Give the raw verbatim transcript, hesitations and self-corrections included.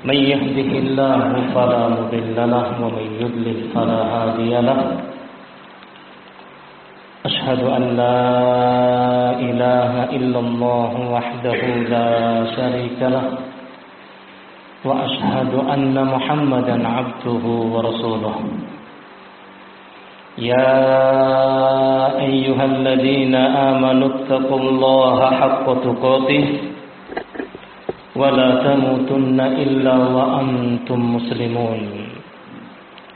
من يهده الله فلا مضل له ومن يضلل فلا هادي له أشهد أن لا إله إلا الله وحده لا شريك له وأشهد أن محمدا عبده ورسوله يا أيها الذين آمنوا اتقوا الله حق تقاته ولا تموتن إلا وأنتم مسلمون